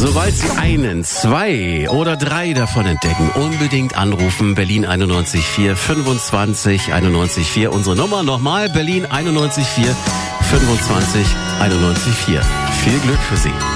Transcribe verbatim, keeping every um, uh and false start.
Sobald Sie einen, zwei oder drei davon entdecken, unbedingt anrufen. Berlin einundneunzig Komma vier, fünfundzwanzig einundneunzig Komma vier. Unsere Nummer nochmal, Berlin einundneunzig Komma vier, fünfundzwanzig einundneunzig Komma vier. Viel Glück für Sie.